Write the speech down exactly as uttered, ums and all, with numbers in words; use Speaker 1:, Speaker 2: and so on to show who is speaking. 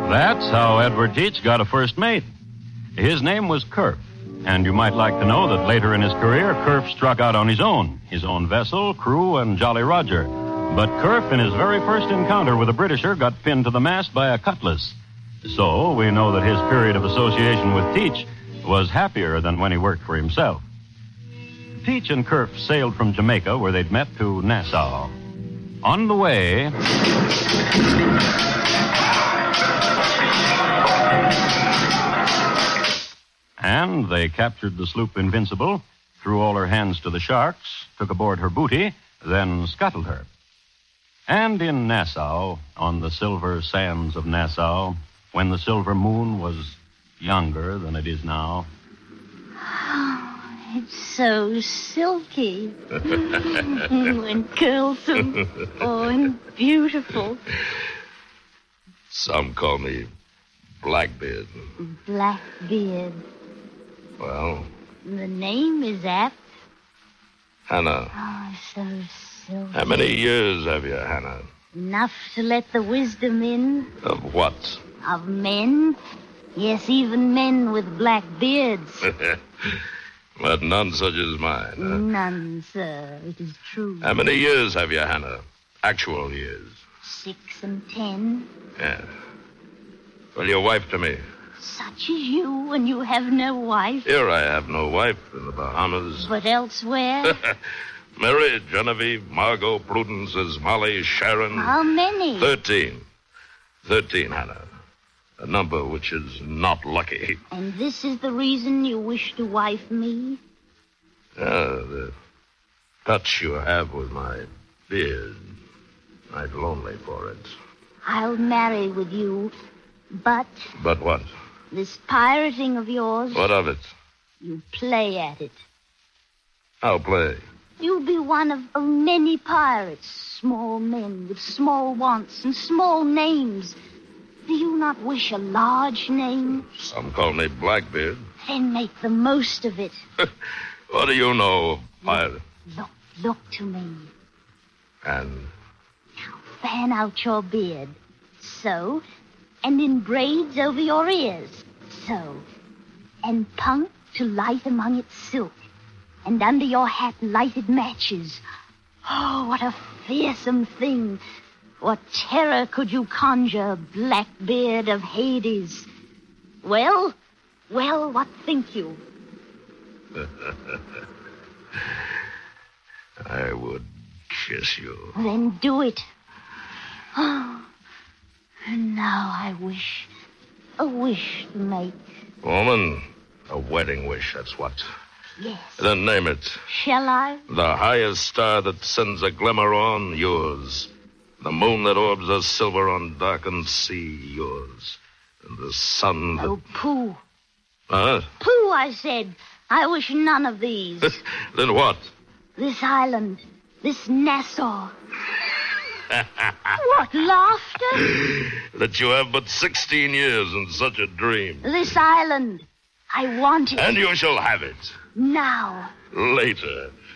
Speaker 1: That's how Edward Teach got a first mate. His name was Curf, and you might like to know that later in his career, Curf struck out on his own, his own vessel, crew, and Jolly Roger. But Curf, in his very first encounter with a Britisher, got pinned to the mast by a cutlass. So we know that his period of association with Teach was happier than when he worked for himself. Teach and Curf sailed from Jamaica, where they'd met, to Nassau. On the way... And they captured the sloop Invincible, threw all her hands to the sharks, took aboard her booty, then scuttled her. And in Nassau, on the silver sands of Nassau, when the silver moon was younger than it is now...
Speaker 2: Oh, it's so silky. And curls so... Oh, and beautiful.
Speaker 3: Some call me Blackbeard.
Speaker 2: Blackbeard.
Speaker 3: Well?
Speaker 2: The name is apt.
Speaker 3: Hannah.
Speaker 2: Oh, so silky.
Speaker 3: How many years have you, Hannah?
Speaker 2: Enough to let the wisdom in.
Speaker 3: Of what?
Speaker 2: Of men. Yes, even men with black beards.
Speaker 3: But none such as mine. Huh?
Speaker 2: None, sir. It is true.
Speaker 3: How many years have you, Hannah? Actual years.
Speaker 2: Six and ten.
Speaker 3: Yeah. Well, your wife to me.
Speaker 2: Such as you, and you have no wife.
Speaker 3: Here I have no wife in the Bahamas.
Speaker 2: But elsewhere?
Speaker 3: Mary, Genevieve, Margot, Prudence, Molly, Sharon.
Speaker 2: How many?
Speaker 3: Thirteen. Thirteen, Hannah. A number which is not lucky.
Speaker 2: And this is the reason you wish to wife me?
Speaker 3: Ah, the touch you have with my beard. I'm lonely for it.
Speaker 2: I'll marry with you, but...
Speaker 3: But what?
Speaker 2: This pirating of yours...
Speaker 3: What of it?
Speaker 2: You play at it.
Speaker 3: I'll play.
Speaker 2: You'll be one of, of many pirates, small men with small wants and small names. Do you not wish a large name?
Speaker 3: Some call me Blackbeard.
Speaker 2: Then make the most of it.
Speaker 3: What do you know of pirate?
Speaker 2: Look, look to me.
Speaker 3: And?
Speaker 2: Now fan out your beard. So. And in braids over your ears. So. And punk to light among its silk. And under your hat lighted matches. Oh, what a fearsome thing. What terror could you conjure, Blackbeard of Hades? Well, well, what think you?
Speaker 3: I would kiss you.
Speaker 2: Then do it. Oh, and now I wish, a wish to make.
Speaker 3: Woman, a wedding wish, that's what.
Speaker 2: Yes.
Speaker 3: Then name it.
Speaker 2: Shall I?
Speaker 3: The highest star that sends a glimmer on, yours. The moon that orbs a silver on darkened sea, yours. And the sun that...
Speaker 2: Oh, pooh.
Speaker 3: Huh?
Speaker 2: Pooh, I said. I wish none of these.
Speaker 3: Then what?
Speaker 2: This island. This Nassau. What, laughter?
Speaker 3: That you have but sixteen years in such a dream.
Speaker 2: This island. I want it.
Speaker 3: And you shall have it.
Speaker 2: Now.
Speaker 3: Later.